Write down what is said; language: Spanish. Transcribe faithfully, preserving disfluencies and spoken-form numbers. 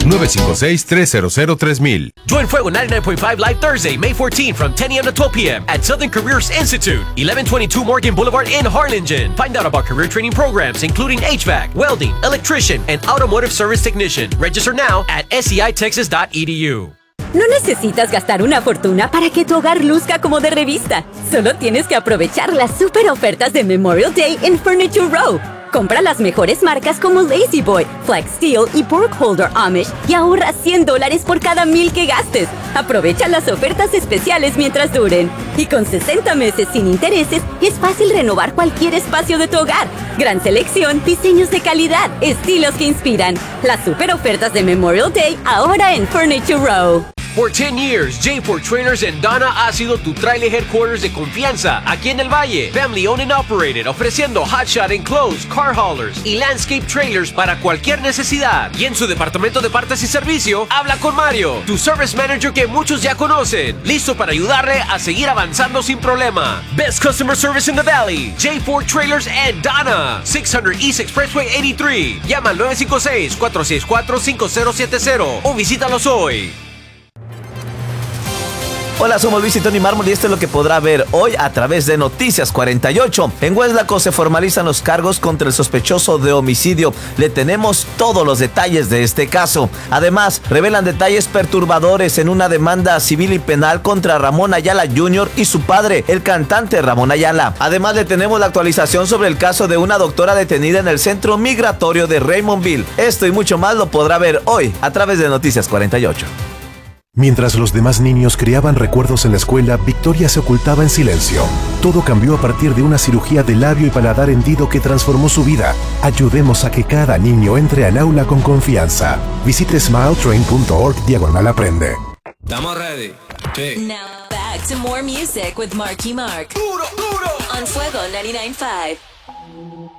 nueve cinco seis, tres cero cero, tres mil. Join Fuego ninety-nine point five live Thursday, May fourteenth from ten a.m. to twelve p.m. at Southern Careers Institute, eleven twenty-two Morgan Boulevard in Harlingen. Find out about career training programs including H V A C, welding, electrician, and automotive service technician. Register now at S E I texas dot e d u. No necesitas gastar una fortuna para que tu hogar luzca como de revista. Solo tienes que aprovechar las super ofertas de Memorial Day en Furniture Row. Compra las mejores marcas como Lazy Boy, Flex Steel y Burkholder Amish y ahorra cien dólares por cada mil que gastes. Aprovecha las ofertas especiales mientras duren. Y con sesenta meses sin intereses, es fácil renovar cualquier espacio de tu hogar. Gran selección, diseños de calidad, estilos que inspiran. Las super ofertas de Memorial Day ahora en Furniture Row. For ten years, J four Trailers en Donna ha sido tu trailer headquarters de confianza aquí en el Valle. Family owned and operated, ofreciendo hotshot enclosed, car haulers y landscape trailers para cualquier necesidad. Y en su departamento de partes y servicio, habla con Mario, tu service manager que muchos ya conocen, listo para ayudarle a seguir avanzando sin problema. Best customer service in the Valley, J four Trailers en Donna, six hundred East Expressway eighty-three. Llama al nueve cinco seis, cuatro seis cuatro, cinco cero siete cero o visítalos hoy. Hola, somos Luis y Tony Mármol y esto es lo que podrá ver hoy a través de Noticias cuarenta y ocho. En Hueslaco se formalizan los cargos contra el sospechoso de homicidio. Le tenemos todos los detalles de este caso. Además, revelan detalles perturbadores en una demanda civil y penal contra Ramón Ayala junior y su padre, el cantante Ramón Ayala. Además, le tenemos la actualización sobre el caso de una doctora detenida en el centro migratorio de Raymondville. Esto y mucho más lo podrá ver hoy a través de Noticias cuarenta y ocho. Mientras los demás niños creaban recuerdos en la escuela, Victoria se ocultaba en silencio. Todo cambió a partir de una cirugía de labio y paladar hendido que transformó su vida. Ayudemos a que cada niño entre al aula con confianza. Visite smiletrain punto org diagonal aprende. Estamos ready. Sí. Now back to more music with Marky Mark. Duro, duro. On Fuego ninety-nine point five.